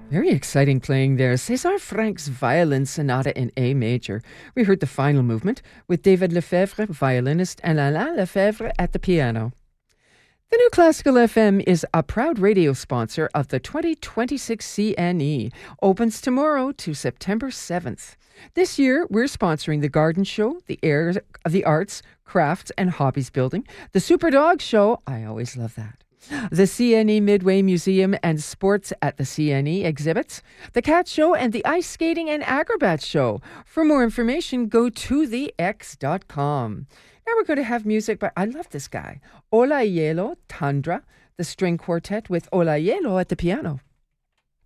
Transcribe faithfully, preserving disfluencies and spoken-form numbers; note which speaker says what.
Speaker 1: Very exciting playing there. César Frank's Violin Sonata in A major. We heard the final movement with David Lefebvre, violinist, and Alain Lefebvre at the piano. The New Classical F M is a proud radio sponsor of the twenty twenty-six C N E. Opens tomorrow to September seventh. This year, we're sponsoring the Garden Show, the Air of the Arts, Crafts, and Hobbies Building, the Super Dog Show. I always love that. The C N E Midway Museum and Sports at the C N E exhibits, the Cat Show, and the Ice Skating and Acrobat Show. For more information, go to the x dot com. Now we're going to have music, but I love this guy. Ola Yelo, Tandra, the string quartet with Ola Yelo at the piano.